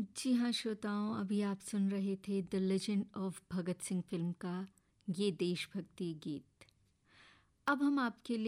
जी हाँ श्रोताओं, अभी आप सुन रहे थे the legend of Bhagat Singh film का ये देशभक्ति गीत। अब हम आपके लिए